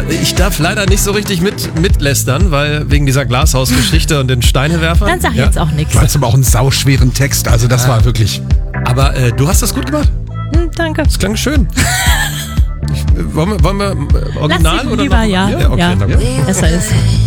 ich darf leider nicht so richtig mitlästern, weil wegen dieser Glashausgeschichte und den Steinewerfern. Dann sag jetzt auch nichts. Du hast aber auch einen sauschweren Text, also das war wirklich... Aber du hast das gut gemacht. Danke. Das klang schön. Wollen wir Original Lass sie oder lieber, noch? ja. Okay, Ja. na gut. Besser ist.